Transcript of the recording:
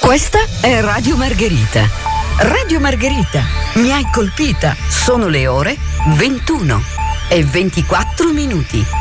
Questa è Radio Margherita. Radio Margherita, mi hai colpita. Sono le ore 21 e 24 minuti.